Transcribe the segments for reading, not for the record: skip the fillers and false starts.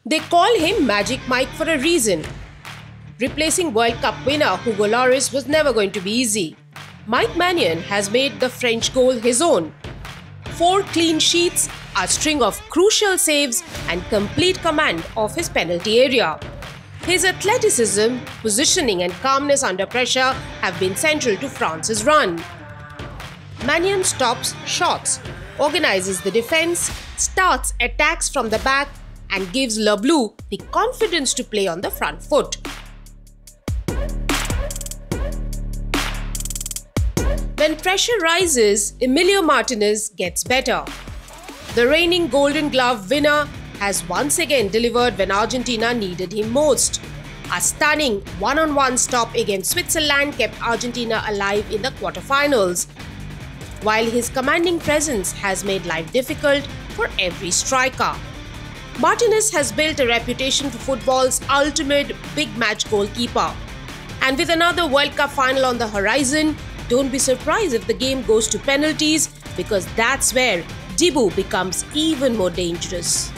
They call him Magic Mike for a reason. Replacing World Cup winner Hugo Lloris was never going to be easy. Mike Maignan has made the French goal his own. 4 clean sheets, a string of crucial saves and complete command of his penalty area. His athleticism, positioning and calmness under pressure have been central to France's run. Maignan stops shots, organizes the defense, starts attacks from the back and gives Le Bleu the confidence to play on the front foot. When pressure rises, Emilio Martinez gets better. The reigning Golden Glove winner has once again delivered when Argentina needed him most. A stunning one-on-one stop against Switzerland kept Argentina alive in the quarterfinals, while his commanding presence has made life difficult for every striker. Martinez has built a reputation for football's ultimate big match goalkeeper. And with another World Cup final on the horizon, don't be surprised if the game goes to penalties, because that's where Dibou becomes even more dangerous.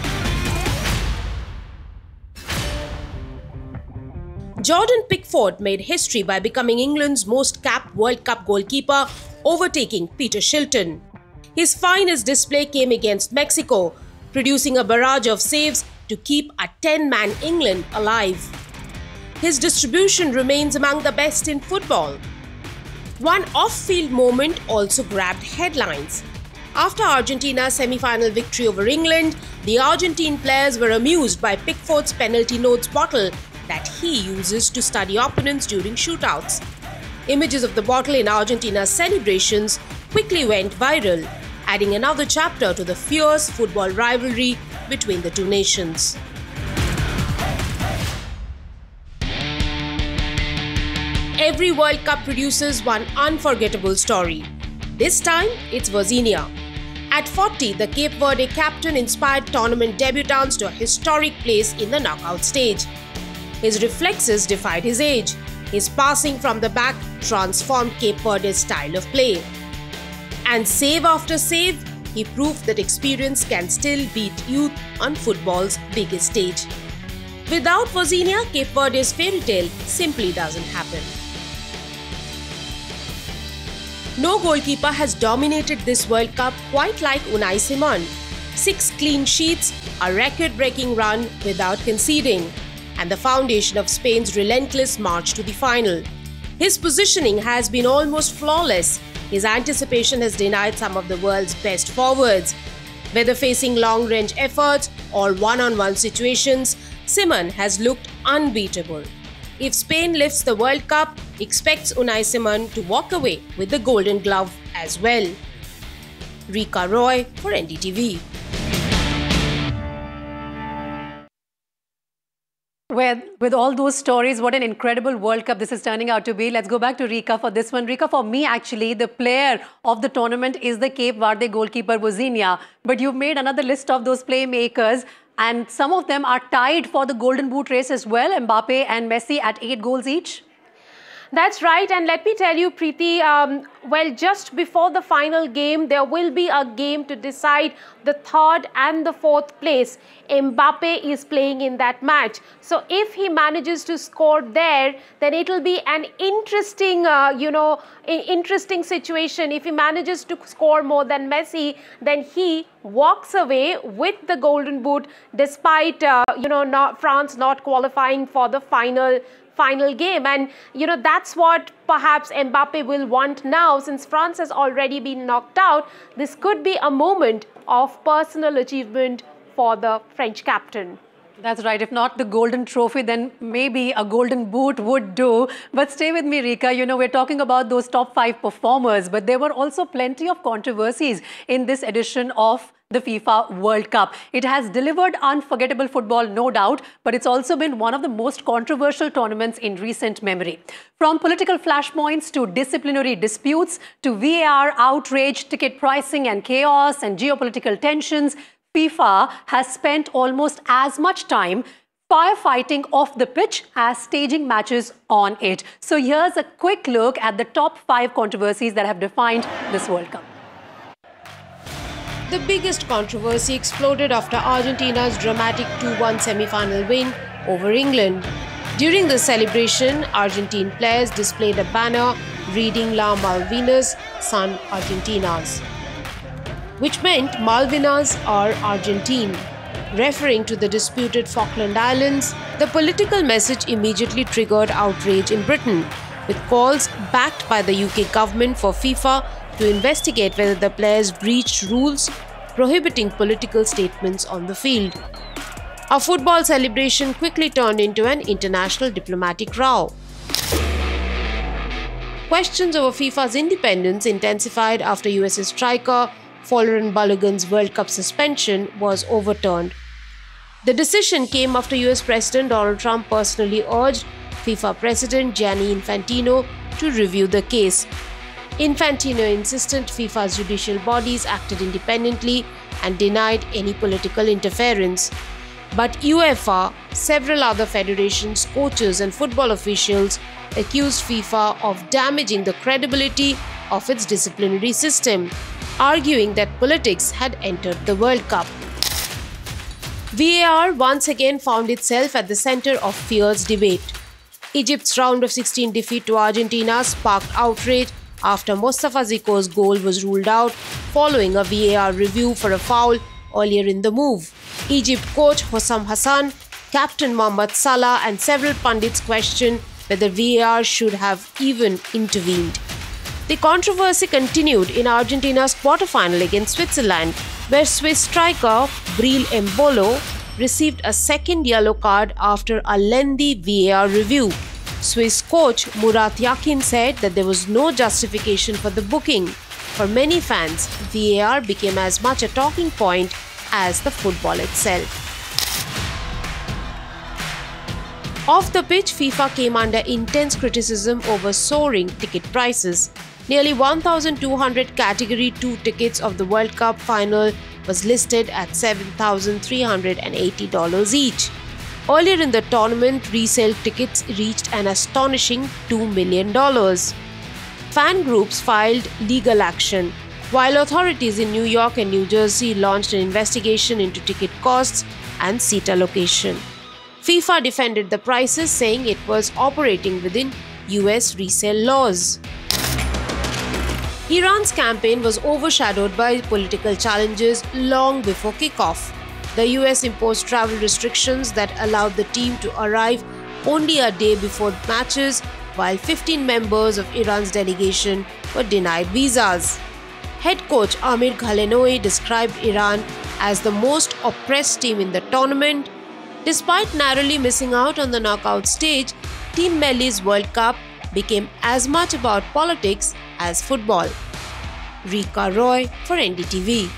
Jordan Pickford made history by becoming England's most capped World Cup goalkeeper, overtaking Peter Shilton. His finest display came against Mexico, producing a barrage of saves to keep a 10-man England alive. His distribution remains among the best in football. One off-field moment also grabbed headlines. After Argentina's semi-final victory over England, the Argentine players were amused by Pickford's penalty notes bottle that he uses to study opponents during shootouts. Images of the bottle in Argentina's celebrations quickly went viral, adding another chapter to the fierce football rivalry between the two nations. Every World Cup produces one unforgettable story. This time, it's Vozinha. At 40, the Cape Verde captain inspired tournament debutants to a historic place in the knockout stage. His reflexes defied his age. His passing from the back transformed Cape Verde's style of play. And save after save, he proved that experience can still beat youth on football's biggest stage. Without Vozinha, Cape Verde's fairy tale simply doesn't happen. No goalkeeper has dominated this World Cup quite like Unai Simon. 6 clean sheets, a record-breaking run without conceding, and the foundation of Spain's relentless march to the final. His positioning has been almost flawless. His anticipation has denied some of the world's best forwards. Whether facing long-range efforts or one-on-one situations, Simon has looked unbeatable. If Spain lifts the World Cup, expects Unai Simon to walk away with the Golden Glove as well. Rika Roy for NDTV. With all those stories, what an incredible World Cup this is turning out to be. Let's go back to Rika for this one. Rika, for me, actually, the player of the tournament is the Cape Verde goalkeeper, Vozinha. But you've made another list of those playmakers, and some of them are tied for the Golden Boot race as well, Mbappe and Messi at 8 goals each. That's right, and let me tell you, Preeti, well, just before the final game, there will be a game to decide the 3rd and the 4th place. Mbappe is playing in that match. So if he manages to score there, then it will be an interesting, interesting situation. If he manages to score more than Messi, then he walks away with the Golden Boot, despite, France not qualifying for the final game. And that's what perhaps Mbappe will want now, since France has already been knocked out. This could be a moment of personal achievement for the French captain. That's right. If not the golden trophy, then maybe a golden boot would do. But stay with me, Rika. We're talking about those top 5 performers, but there were also plenty of controversies in this edition of the FIFA World Cup. It has delivered unforgettable football, no doubt, but it's also been one of the most controversial tournaments in recent memory. From political flashpoints to disciplinary disputes to VAR outrage, ticket pricing and chaos and geopolitical tensions, FIFA has spent almost as much time firefighting off the pitch as staging matches on it. So here's a quick look at the top 5 controversies that have defined this World Cup. The biggest controversy exploded after Argentina's dramatic 2-1 semi-final win over England. During the celebration, Argentine players displayed a banner reading La Malvinas son Argentinas, which meant Malvinas are Argentine. Referring to the disputed Falkland Islands, the political message immediately triggered outrage in Britain, with calls backed by the UK government for FIFA to investigate whether the players breached rules prohibiting political statements on the field. A football celebration quickly turned into an international diplomatic row. Questions over FIFA's independence intensified after US striker Folarin Balogun's World Cup suspension was overturned. The decision came after US President Donald Trump personally urged FIFA President Gianni Infantino to review the case. Infantino insisted FIFA's judicial bodies acted independently and denied any political interference. But UEFA, several other federations, coaches and football officials accused FIFA of damaging the credibility of its disciplinary system, arguing that politics had entered the World Cup. VAR once again found itself at the center of fierce debate. Egypt's round of 16 defeat to Argentina sparked outrage after Mostafa Zico's goal was ruled out following a VAR review for a foul earlier in the move. Egypt coach Hossam Hassan, captain Mohamed Salah and several pundits questioned whether VAR should have even intervened. The controversy continued in Argentina's quarter-final against Switzerland, where Swiss striker Breel Embolo received a second yellow card after a lengthy VAR review. Swiss coach Murat Yakin said that there was no justification for the booking. For many fans, VAR became as much a talking point as the football itself. Off the pitch, FIFA came under intense criticism over soaring ticket prices. Nearly 1,200 Category 2 tickets of the World Cup final was listed at $7,380 each. Earlier in the tournament, resale tickets reached an astonishing $2 million. Fan groups filed legal action, while authorities in New York and New Jersey launched an investigation into ticket costs and seat allocation. FIFA defended the prices, saying it was operating within US resale laws. Iran's campaign was overshadowed by political challenges long before kickoff. The US imposed travel restrictions that allowed the team to arrive only a day before matches, while 15 members of Iran's delegation were denied visas. Head coach Amir Ghalenoi described Iran as the most oppressed team in the tournament. Despite narrowly missing out on the knockout stage, Team Melli's World Cup became as much about politics as football. Rika Roy for NDTV.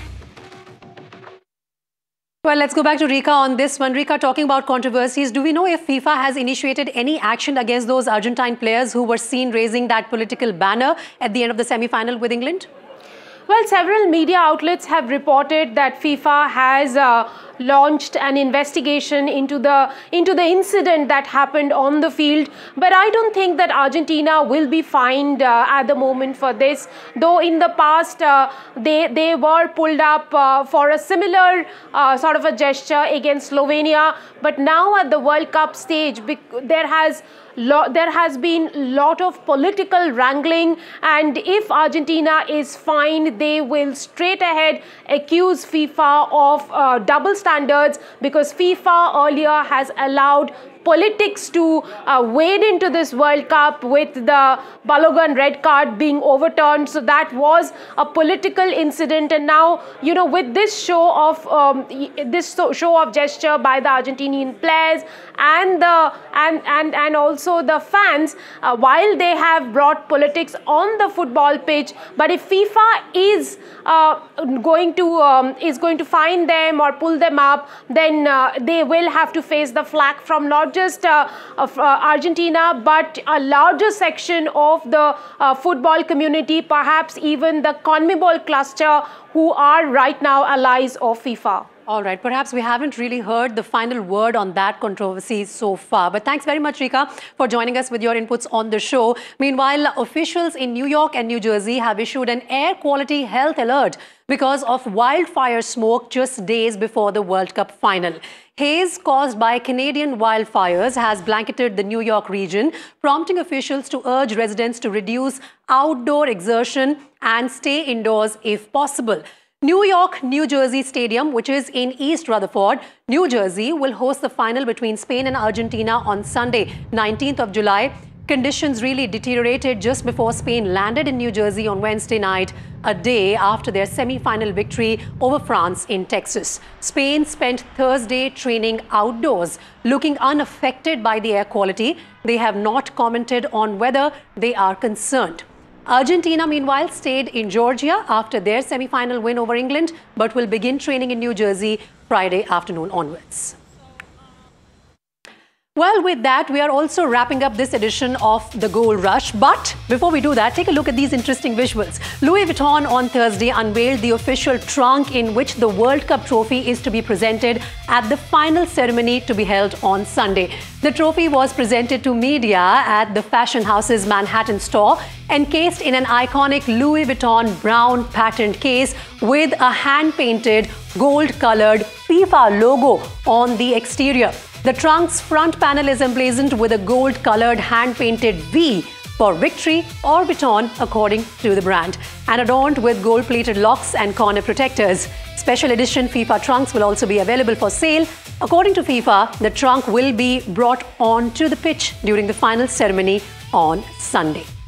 Well, let's go back to Rika on this one. Rika, talking about controversies, do we know if FIFA has initiated any action against those Argentine players who were seen raising that political banner at the end of the semi-final with England? Well, several media outlets have reported that FIFA has launched an investigation into the incident that happened on the field, but I don't think that Argentina will be fined at the moment for this, though in the past they were pulled up for a similar sort of a gesture against Slovenia, but now at the World Cup stage there has been a lot of political wrangling, and if Argentina is fined, they will straight ahead accuse FIFA of double standards, because FIFA earlier has allowed politics to wade into this World Cup with the Balogun red card being overturned. So that was a political incident, and now, you know, with this show of gesture by the Argentinian players and also the fans, while they have brought politics on the football pitch, but if FIFA is going to fine them or pull them up, then they will have to face the flack from not just Argentina, but a larger section of the football community, perhaps even the CONMEBOL cluster, who are right now allies of FIFA. All right, perhaps we haven't really heard the final word on that controversy so far. But thanks very much, Rika, for joining us with your inputs on the show. Meanwhile, officials in New York and New Jersey have issued an air quality health alert because of wildfire smoke just days before the World Cup final. Haze caused by Canadian wildfires has blanketed the New York region, prompting officials to urge residents to reduce outdoor exertion and stay indoors if possible. New York, New Jersey Stadium, which is in East Rutherford, New Jersey, will host the final between Spain and Argentina on Sunday, 19th of July. Conditions really deteriorated just before Spain landed in New Jersey on Wednesday night, a day after their semi-final victory over France in Texas. Spain spent Thursday training outdoors, looking unaffected by the air quality. They have not commented on whether they are concerned. Argentina, meanwhile, stayed in Georgia after their semi-final win over England, but will begin training in New Jersey Friday afternoon onwards. Well, with that, we are also wrapping up this edition of The Gold Rush. But before we do that, take a look at these interesting visuals. Louis Vuitton on Thursday unveiled the official trunk in which the World Cup trophy is to be presented at the final ceremony to be held on Sunday. The trophy was presented to media at the fashion house's Manhattan store, encased in an iconic Louis Vuitton brown patterned case with a hand-painted gold-colored FIFA logo on the exterior. The trunk's front panel is emblazoned with a gold-colored hand-painted V for victory or Vuitton, according to the brand, and adorned with gold-plated locks and corner protectors. Special edition FIFA trunks will also be available for sale. According to FIFA, the trunk will be brought onto the pitch during the final ceremony on Sunday.